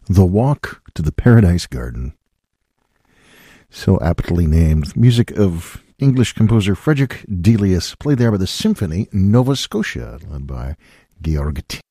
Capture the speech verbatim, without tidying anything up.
The Walk to the Paradise Garden. So aptly named. Music of English composer Frederick Delius, played there by the Symphony Nova Scotia, led by Georg